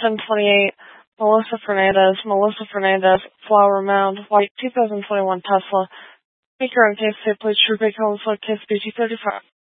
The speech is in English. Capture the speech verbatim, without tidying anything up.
ten twenty-eight, Melissa Fernandez, Melissa Fernandez, Flower Mound, White two thousand twenty-one Tesla. Speaker on case say please true big home for case B G thirty-five.